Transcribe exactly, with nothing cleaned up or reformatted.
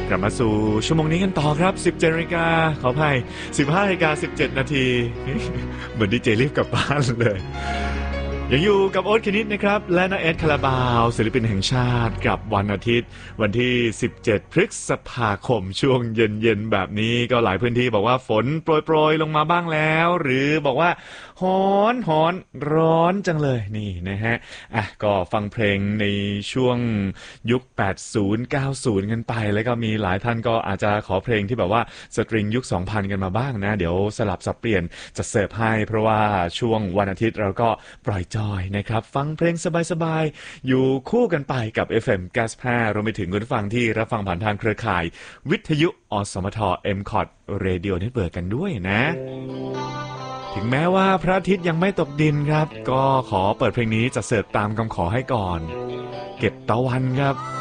กลับมาสู่ชั่วโมงนี้กันต่อครับสิบเจ็ดนาฬิกาขออภัยสิบห้านาฬิกาสิบเจ็ดนาทีเหมือนดีเจรีบกลับบ้านเลยยังอยู่กับโอ๊ตคณิตนะครับและน้าเอสคาราบาวศิลปินแห่งชาติกับวันอาทิตย์วันที่สิบเจ็ดพฤษภาคมช่วงเย็นๆแบบนี้ก็หลายพื้นที่บอกว่าฝนโปรยๆลงมาบ้างแล้วหรือบอกว่าฮ้อนฮ้อนร้อนจังเลยนี่นะฮะอ่ะก็ฟังเพลงในช่วงยุคแปดสิบ เก้าสิบกันไปแล้วก็มีหลายท่านก็อาจจะขอเพลงที่แบบว่าสตริงยุค สองพัน กันมาบ้างนะเดี๋ยวสลับสับเปลี่ยนจะเสิร์ฟให้เพราะว่าช่วงวันอาทิตย์เราก็ปล่อยจอยนะครับฟังเพลงสบายๆอยู่คู่กันไปกับ เอฟ เอ็ม เก้าสิบห้ารวมไปถึงคุณผู้ฟังที่รับฟังผ่านทางเครือข่ายวิทยุอสมท เอ็ม คอ ที Radio Network กันด้วยนะถึงแม้ว่าพระอาทิตย์ยังไม่ตกดินครับก็ขอเปิดเพลงนี้จะเสิร์ฟตามคำขอให้ก่อนเก็บตะวันครับ